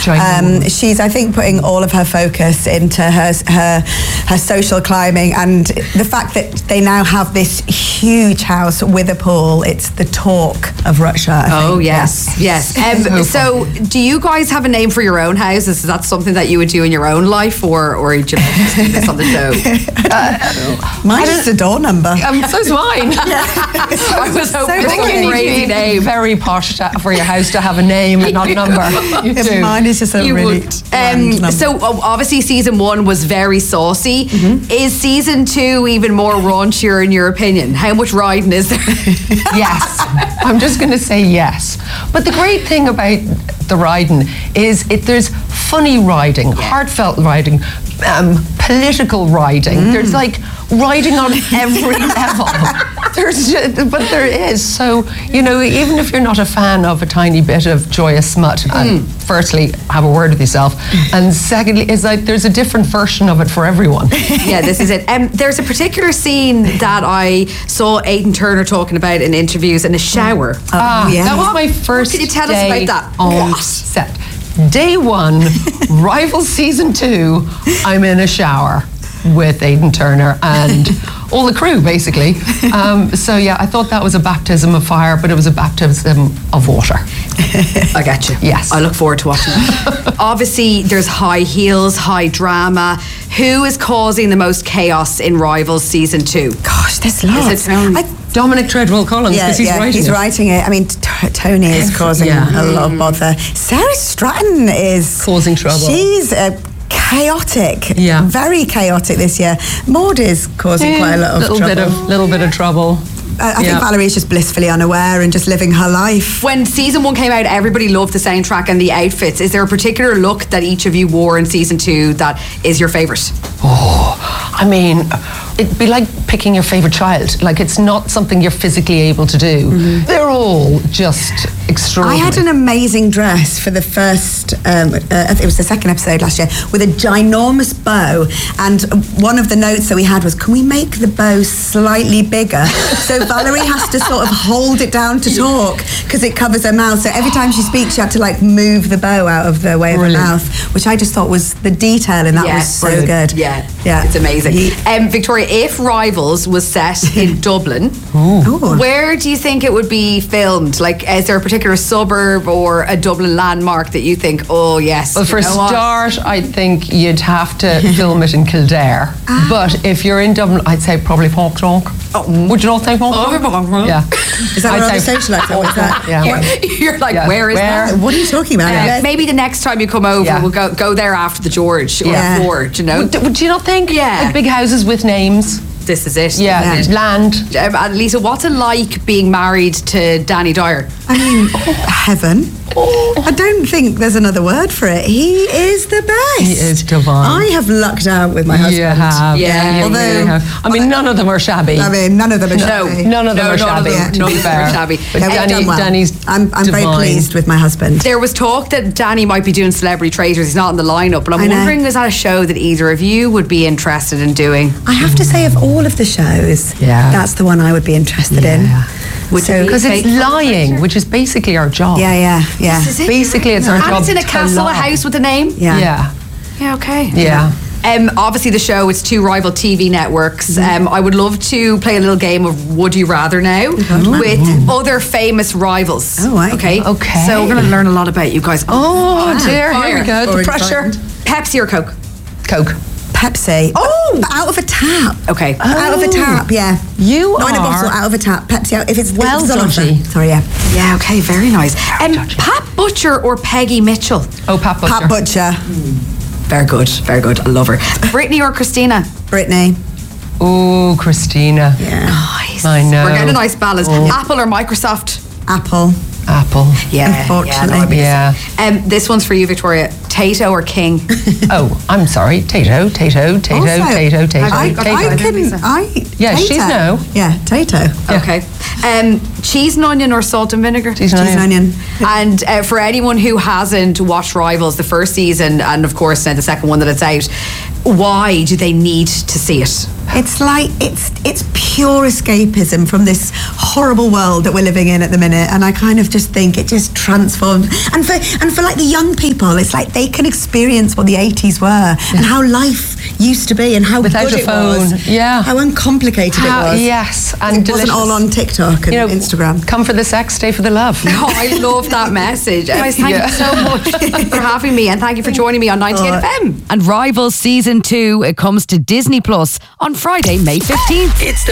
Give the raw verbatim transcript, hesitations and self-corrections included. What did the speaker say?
Um, she's, I think, putting all of her focus into her, her her social climbing, and the fact that they now have this huge house with a pool. It's the talk of Russia. I oh think. yes, yes. Um, so, do you guys have a name for your own houses? Is that something that you would do in your own life, or or you just do this on the show? Uh, Mine's just a door number. Um, so's mine. I was hoping I think you need crazy to be name. very posh to, for your house to have a name and not a number. You Yeah, do. mine is just a You really would. bland Um, number. so oh, obviously season one was very saucy. Mm-hmm. Is season two even more raunchier in your opinion? How much riding is there? Yes. I'm just going to say yes. But the great thing about the riding is it there's funny riding, heartfelt riding, um, political riding. Mm. There's like riding on every level. There's, but there is. So, you know, even if you're not a fan of a tiny bit of joyous smut, and firstly, have a word with yourself, and secondly, is like there's a different version of it for everyone. Yeah, this is it. Um, there's a particular scene that I saw Aidan Turner talking about in interviews in a shower. Ah, yeah. that was my first What can you tell us day about that? on What? set. Day one, Rivals season two, I'm in a shower with Aidan Turner and all the crew, basically. Um, so yeah, I thought that was a baptism of fire, but it was a baptism of water. I got you. Yes. I look forward to watching that. Obviously, there's high heels, high drama. Who is causing the most chaos in Rivals season two? Gosh, there's lots. Tony? I, Dominic Treadwell Collins, yeah, because he's yeah, writing he's it. writing it. I mean, t- Tony is causing Yeah. a lot of bother. Sarah Stratton is Causing trouble. She's uh, chaotic. Yeah. Very chaotic this year. Maud is causing quite a lot of little trouble. bit of little bit of trouble. I, I Yeah. think Valerie's just blissfully unaware and just living her life. When season one came out, everybody loved the soundtrack and the outfits. Is there a particular look that each of you wore in season two that is your favourite? Oh, I mean, it'd be like picking your favourite child. Like, it's not something you're physically able to do. Mm-hmm. They're all just extraordinary. I had an amazing dress for the first, um, uh, it was the second episode last year, with a ginormous bow. And one of the notes that we had was, can we make the bow slightly bigger? So Valerie has to sort of hold it down to talk because it covers her mouth. So every time she speaks, she had to like move the bow out of the way of Brilliant. her mouth, which I just thought was, the detail in that Yeah, was so brilliant. good. Yeah, Yeah. it's amazing. Ye- Um, Victoria, if Rivals was set in Dublin, Ooh. where do you think it would be filmed? Like, is there a particular suburb or a Dublin landmark that you think, oh yes? Well, for a you know what? start, I think you'd have to film it in Kildare. But if you're in Dublin, I'd say probably Porkdog. Oh. Would you not think Porkdog? Oh, Yeah. Is that I'd what all the say social actor was that? Yeah. You're, you're like, Yeah. where is Where? that? What are you talking about? Uh, maybe the next time you come over, Yeah. we'll go go there after the George or Yeah. the Ford, you know? Would, would you not think? Yeah. Like big houses with names. This is it. Yeah. Yeah. Land. Um, and Lisa, what's it like being married to Danny Dyer? I mean, heaven. I don't think there's another word for it. He is the best. He is divine. I have lucked out with my husband. You have. Yeah. You Although- really have. I mean, none of them are shabby. I mean, none of them are No, shabby. None of them No, are none of shabby, them- to none be of them are fair. shabby. But No, we've Danny, done well. Danny's I'm, I'm very divine. pleased with my husband. There was talk that Danny might be doing Celebrity Traitors. He's not in the lineup, but I'm I know. wondering, is that a show that either of you would be interested in doing? I have to say, of all of the shows, Yeah. that's the one I would be interested Yeah. in. Would So- you be- Because it's Fake lying, which is basically our job. Yeah, yeah, yeah. This is it. Basically, it's our And job. it's in a to castle, a lie. house with a name? Yeah. Yeah. Yeah, okay. Yeah. Um, obviously, the show, it's two rival T V networks. Um, I would love to play a little game of Would You Rather now with other famous rivals. Oh, right. Okay. Okay. So we're going to learn a lot about you guys. Oh, dear. fire. Here we go. The Already pressure. frightened. Pepsi or Coke? Coke. Pepsi. Oh! But out of a tap. Okay. Out of a tap, yeah. You Not in a are bottle, out of a tap. Pepsi out. If it's well if it's on offer. judgy. Sorry, yeah. Yeah, okay, very nice. Um, judgy. Pat Butcher or Peggy Mitchell? Oh, Pat Butcher. Pat Butcher. Very good, very good. I love her. Britney or Christina? Brittany. Oh, Christina. Yeah. Nice. I know. We're getting a nice balance. Oh. Apple or Microsoft? Apple. Apple. Yeah. Unfortunately. Yeah. no, Yeah. Um, this one's for you, Victoria. Tato or King? Oh, I'm sorry. Tato, Tato, Tato, Also, Tato, Tato, I, Tato. I can. I Yeah, Tato. she's no. Yeah, Tato. Okay. Um, cheese and onion or salt and vinegar? Cheese and Cheese and onion. And uh, for anyone who hasn't watched Rivals, the first season, and of course now the second one that it's out, why do they need to see it? It's like it's it's pure escapism from this horrible world that we're living in at the minute, and I kind of just think it just transforms. And for and for like the young people, it's like they can experience what the eighties were and how life used to be and how Without good a it phone, was. yeah. How uncomplicated How- it was. yes, and it wasn't delicious. all on TikTok and You know, Instagram. Come for the sex, stay for the love. Oh, I love that message. Guys, thank Yeah. you so much for having me, and thank you for joining me on ninety-eight F M. And Rivals Season two, it comes to Disney Plus on Friday, May fifteenth. It's the